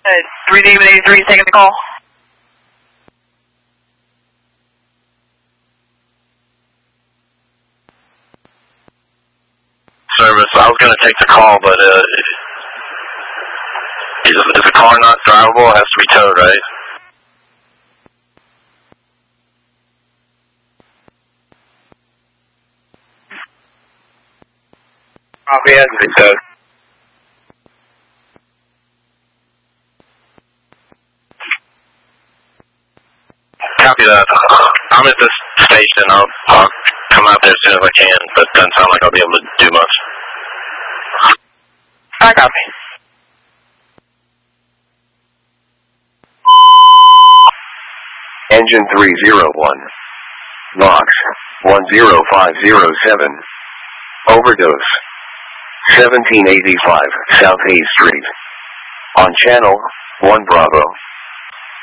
3 David 83 taking the call. Service, I was going to take the call, but is the car not drivable? It has to be towed, right? Copy, has to be towed. Copy that. I'm at this station. I'll come out there as soon as I can, but it doesn't sound like I'll be able to do much. I copy. Engine 301. NOx 10507. Overdose. 1785 South Hayes Street. On channel 1 Bravo.